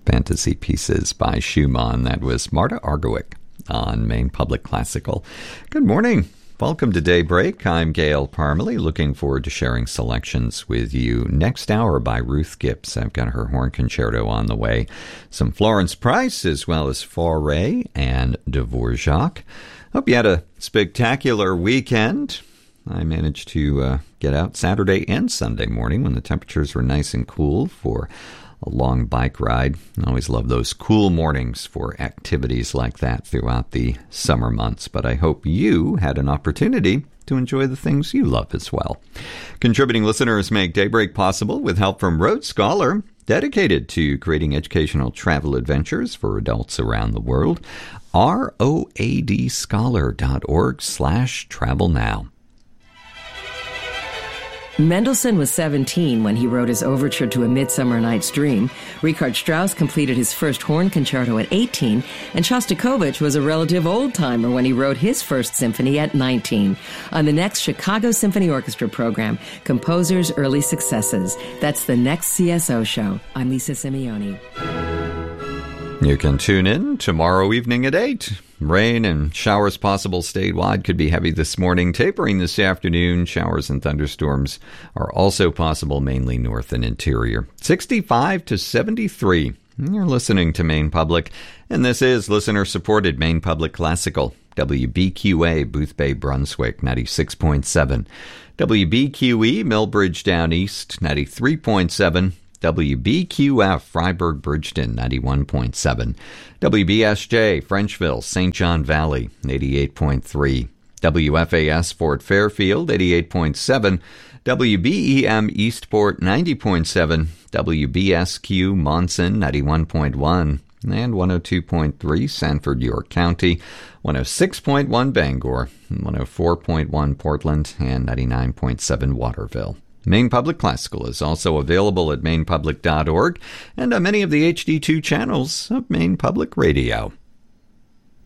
Fantasy Pieces by Schumann. That was Marta Argerich on Maine Public Classical. Good morning. Welcome to Daybreak. I'm Gail Parmalee, looking forward to sharing selections with you. Next hour by Ruth Gibbs. I've got her horn concerto on the way. Some Florence Price, as well as Fauré and Dvorak. Hope you had a spectacular weekend. I managed to get out Saturday and Sunday morning when the temperatures were nice and cool for a long bike ride. I always love those cool mornings for activities like that throughout the summer months, but I hope you had an opportunity to enjoy the things you love as well. Contributing listeners make Daybreak possible with help from Road Scholar, dedicated to creating educational travel adventures for adults around the world. roadscholar.org/travel now. Mendelssohn was 17 when he wrote his overture to A Midsummer Night's Dream. Richard Strauss completed his first horn concerto at 18, and Shostakovich was a relative old-timer when he wrote his first symphony at 19. On the next Chicago Symphony Orchestra program, Composers' Early Successes. That's the next CSO show. I'm Lisa Simeoni. You can tune in tomorrow evening at 8. Rain and showers possible statewide. Could be heavy this morning, tapering this afternoon. Showers and thunderstorms are also possible, mainly north and interior. 65 to 73. You're listening to Maine Public, and this is listener-supported Maine Public Classical. WBQA, Boothbay, Brunswick, 96.7. WBQE, Millbridge Down East, 93.7. WBQF, Freiburg, Bridgeton, 91.7. WBSJ, Frenchville, St. John Valley, 88.3. WFAS, Fort Fairfield, 88.7. WBEM, Eastport, 90.7. WBSQ, Monson, 91.1. And 102.3, Sanford, York County, 106.1, Bangor, 104.1, Portland, and 99.7, Waterville. Maine Public Classical is also available at mainepublic.org and on many of the HD2 channels of Maine Public Radio.